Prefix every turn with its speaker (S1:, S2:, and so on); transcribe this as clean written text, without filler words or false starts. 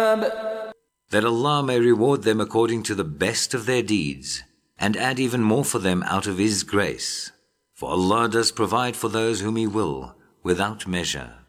S1: that Allah may reward them according to the best of their deeds, and add even more for them out of His grace. For Allah does provide for those whom He will, without measure.